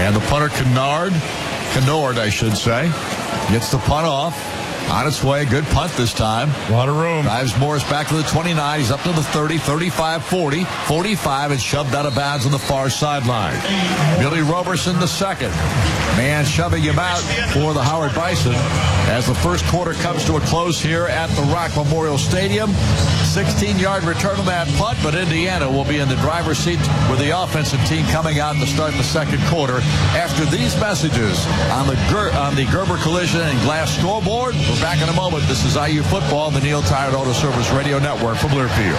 And the punter, Kennard, I should say, gets the punt off. On its way, good punt this time. A lot of room. Drives Morris back to the 29. He's up to the 30, 35, 40, 45, and shoved out of bounds on the far sideline. Billy Roberson, the second man shoving him out for the Howard Bison as the first quarter comes to a close here at the Rock Memorial Stadium. 16-yard return on that punt, but Indiana will be in the driver's seat with the offensive team coming out to start the second quarter. After these messages on the Gerber Collision and Glass scoreboard, we're back in a moment. This is IU Football, the Neil Tired Auto Service Radio Network from Learfield.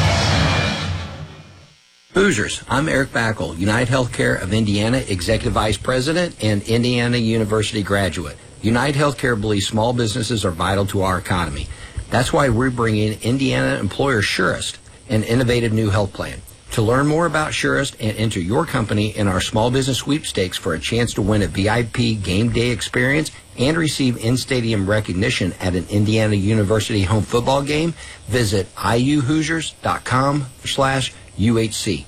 Hoosiers, I'm Eric Backel, United Healthcare of Indiana Executive Vice President and Indiana University graduate. United Healthcare believes small businesses are vital to our economy. That's why we're bringing Indiana employer Surest, an innovative new health plan. To learn more about Surest and enter your company in our small business sweepstakes for a chance to win a VIP game day experience and receive in-stadium recognition at an Indiana University home football game, visit iuhoosiers.com/UHC.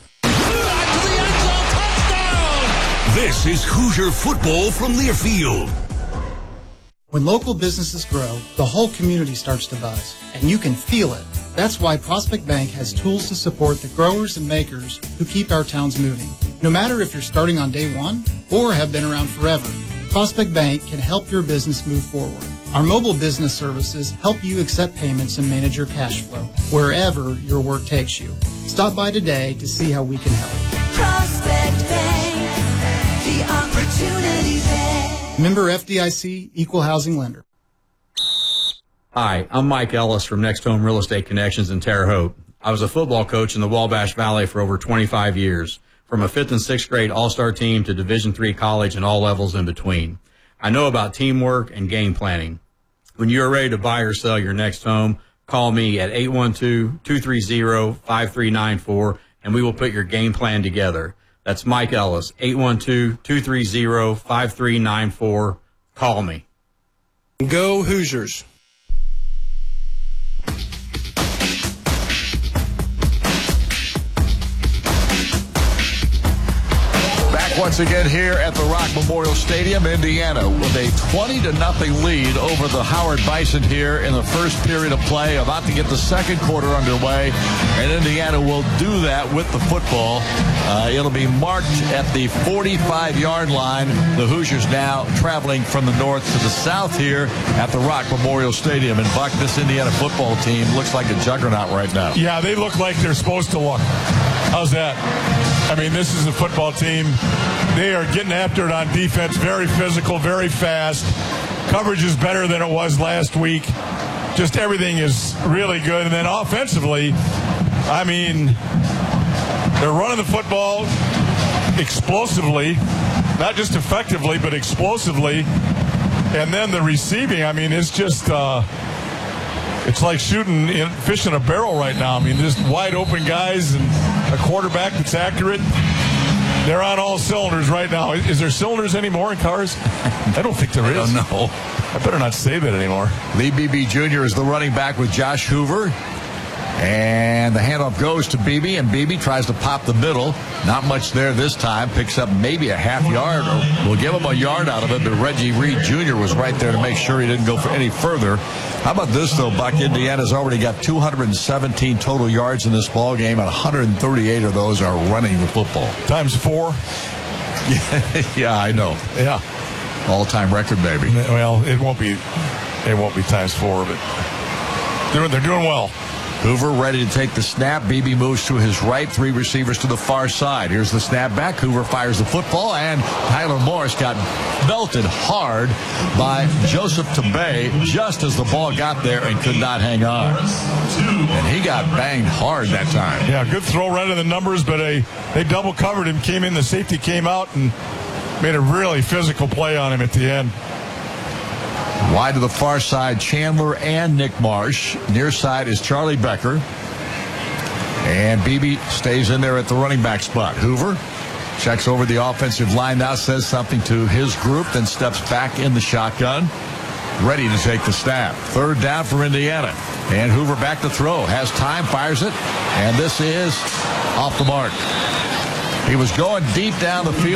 This is Hoosier football from Learfield. When local businesses grow, the whole community starts to buzz, and you can feel it. That's why Prospect Bank has tools to support the growers and makers who keep our towns moving. No matter if you're starting on day one or have been around forever, Prospect Bank can help your business move forward. Our mobile business services help you accept payments and manage your cash flow wherever your work takes you. Stop by today to see how we can help. Prospect Bank, the opportunity there. Member FDIC, Equal Housing Lender. Hi, I'm Mike Ellis from Next Home Real Estate Connections in Terre Haute. I was a football coach in the Wabash Valley for over 25 years, from a 5th and 6th grade all-star team to Division III college and all levels in between. I know about teamwork and game planning. When you're ready to buy or sell your next home, call me at 812-230-5394, and we will put your game plan together. That's Mike Ellis, 812-230-5394. Call me. Go Hoosiers. Once again here at the Rock Memorial Stadium, Indiana, with a 20-0 lead over the Howard Bison here in the first period of play. About to get the second quarter underway, and Indiana will do that with the football. It'll be marked at the 45-yard line. The Hoosiers now traveling from the north to the south here at the Rock Memorial Stadium. And Buck, this Indiana football team looks like a juggernaut right now. Yeah, they look like they're supposed to look. How's that? I mean, this is a football team. They are getting after it on defense, very physical, very fast. Coverage is better than it was last week. Just everything is really good. And then offensively, I mean, they're running the football explosively, not just effectively, but explosively. And then the receiving, I mean, it's just it's like shooting fish in a barrel right now. I mean, just wide open guys and a quarterback that's accurate. They're on all cylinders right now. Is there cylinders anymore in cars? I don't think there is. I don't know. I better not say that anymore. Lee Beebe Jr. is the running back with Josh Hoover. And the handoff goes to Beebe, and Beebe tries to pop the middle. Not much there this time. Picks up maybe a half yard, or we'll give him a yard out of it, but Reggie Reed Jr. was right there to make sure he didn't go for any further. How about this, though, Buck? Indiana's already got 217 total yards in this ball game, and 138 of those are running the football. Times 4? Yeah, I know. Yeah. All-time record, baby. Well, it won't be times 4, but they're doing well. Hoover ready to take the snap. Beebe moves to his right. 3 receivers to the far side. Here's the snap back. Hoover fires the football, and Tyler Morris got belted hard by Joseph Tabay just as the ball got there and could not hang on. And he got banged hard that time. Yeah, good throw right in the numbers, but they double covered him, came in, the safety came out and made a really physical play on him at the end. Wide to the far side, Chandler and Nick Marsh. Near side is Charlie Becker. And Beebe stays in there at the running back spot. Hoover checks over the offensive line now, says something to his group, then steps back in the shotgun, ready to take the snap. Third down for Indiana. And Hoover back to throw. Has time, fires it. And this is off the mark. He was going deep down the field.